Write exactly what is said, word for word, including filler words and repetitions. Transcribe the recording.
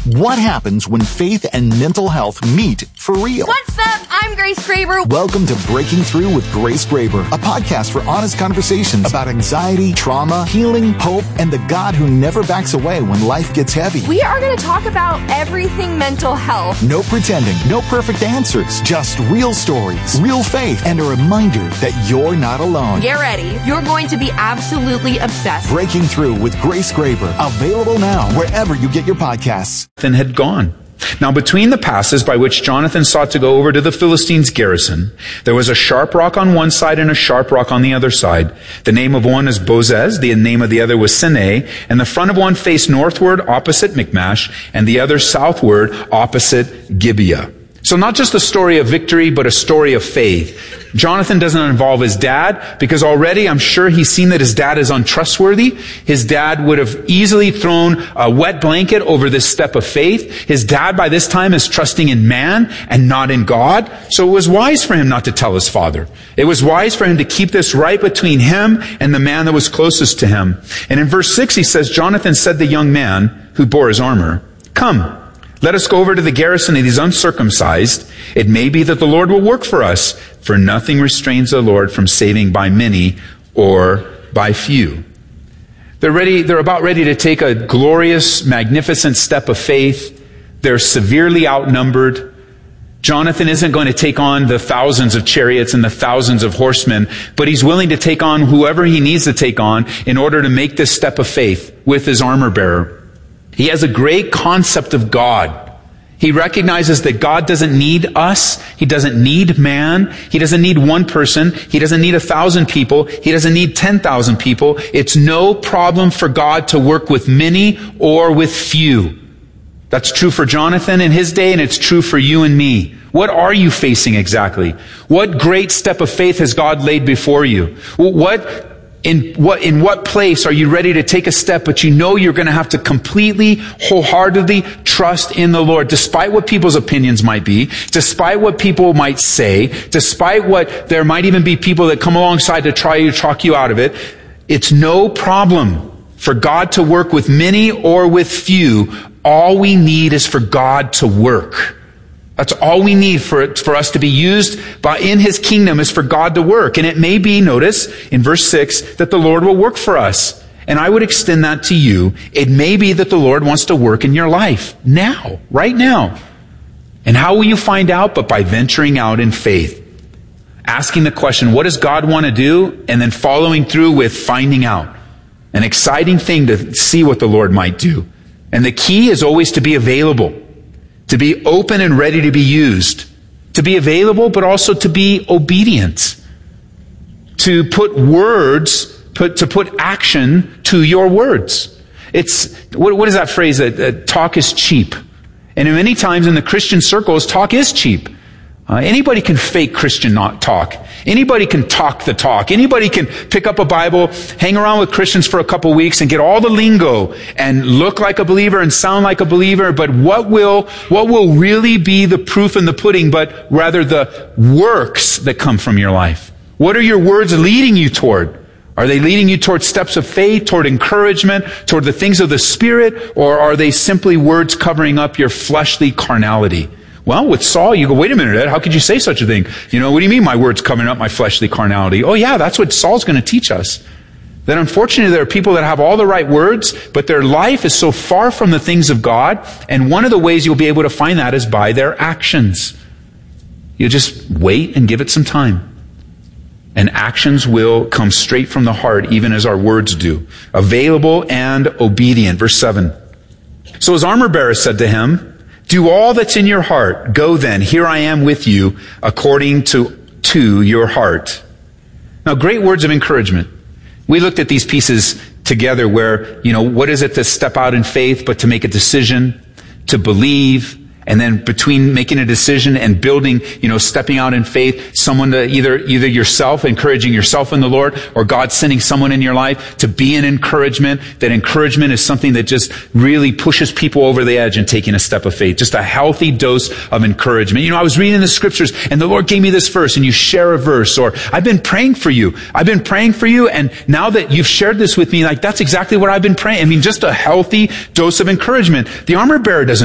What happens when faith and mental health meet for real? What's up? I'm Grace Graber. Welcome to Breaking Through with Grace Graber, a podcast for honest conversations about anxiety, trauma, healing, hope, and the God who never backs away when life gets heavy. We are going to talk about everything mental health. No pretending, no perfect answers, just real stories, real faith, and a reminder that you're not alone. Get ready. You're going to be absolutely obsessed. Breaking Through with Grace Graber, available now wherever you get your podcasts. Had gone. Now, between the passes by which Jonathan sought to go over to the Philistines' garrison, there was a sharp rock on one side and a sharp rock on the other side. The name of one is Bozez, the name of the other was Seneh, and the front of one faced northward opposite Michmash, and the other southward opposite Gibeah. So not just a story of victory, but a story of faith. Jonathan doesn't involve his dad because already I'm sure he's seen that his dad is untrustworthy. His dad would have easily thrown a wet blanket over this step of faith. His dad by this time is trusting in man and not in God. So it was wise for him not to tell his father. It was wise for him to keep this right between him and the man that was closest to him. And in verse six he says, Jonathan said to the young man who bore his armor, "Come, let us go over to the garrison of these uncircumcised. It may be that the Lord will work for us, for nothing restrains the Lord from saving by many or by few." They're ready, they're about ready to take a glorious, magnificent step of faith. They're severely outnumbered. Jonathan isn't going to take on the thousands of chariots and the thousands of horsemen, but he's willing to take on whoever he needs to take on in order to make this step of faith with his armor bearer. He has a great concept of God. He recognizes that God doesn't need us. He doesn't need man. He doesn't need one person. He doesn't need a thousand people. He doesn't need ten thousand people. It's no problem for God to work with many or with few. That's true for Jonathan in his day, and it's true for you and me. What are you facing exactly? What great step of faith has God laid before you? What In what, in what place are you ready to take a step, but you know you're going to have to completely, wholeheartedly trust in the Lord, despite what people's opinions might be, despite what people might say, despite what there might even be people that come alongside to try to talk you out of it. It's no problem for God to work with many or with few. All we need is for God to work. That's all we need for, for us to be used by in His kingdom is for God to work. And it may be, notice, in verse six, that the Lord will work for us. And I would extend that to you. It may be that the Lord wants to work in your life now, right now. And how will you find out? But by venturing out in faith. Asking the question, what does God want to do? And then following through with finding out. An exciting thing to see what the Lord might do. And the key is always to be available. To be open and ready to be used. To be available, but also to be obedient. To put words, put, to put action to your words. It's, what, what is that phrase that, that talk is cheap? And many times in the Christian circles, talk is cheap. Uh, anybody can fake Christian not talk. Anybody can talk the talk. Anybody can pick up a Bible, hang around with Christians for a couple weeks and get all the lingo and look like a believer and sound like a believer. But what will, what will really be the proof in the pudding, but rather the works that come from your life? What are your words leading you toward? Are they leading you toward steps of faith, toward encouragement, toward the things of the Spirit, or are they simply words covering up your fleshly carnality? Well, with Saul, you go, wait a minute, Ed, how could you say such a thing? You know, what do you mean my words covering up my fleshly carnality? Oh yeah, that's what Saul's going to teach us. That unfortunately there are people that have all the right words, but their life is so far from the things of God, and one of the ways you'll be able to find that is by their actions. You just wait and give it some time. And actions will come straight from the heart, even as our words do. Available and obedient. Verse seven. So his armor bearer said to him, "Do all that's in your heart. Go then, here I am with you, according to, to your heart." Now, great words of encouragement. We looked at these pieces together where, you know, what is it to step out in faith, but to make a decision, to believe, and then between making a decision and building, you know, stepping out in faith, someone to either, either yourself, encouraging yourself in the Lord, or God sending someone in your life to be an encouragement. That encouragement is something that just really pushes people over the edge and taking a step of faith. Just a healthy dose of encouragement. You know, I was reading the scriptures and the Lord gave me this verse, and you share a verse, or I've been praying for you. I've been praying for you, and now that you've shared this with me, like that's exactly what I've been praying. I mean, just a healthy dose of encouragement. The armor bearer doesn't